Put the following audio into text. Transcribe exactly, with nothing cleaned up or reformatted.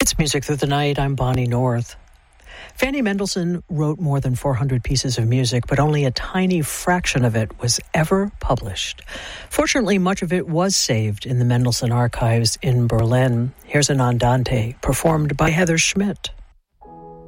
It's Music Through the Night. I'm Bonnie North. Fanny Mendelssohn wrote more than four hundred pieces of music, but only a tiny fraction of it was ever published. Fortunately, much of it was saved in the Mendelssohn archives in Berlin. Here's an Andante performed by Heather Schmidt.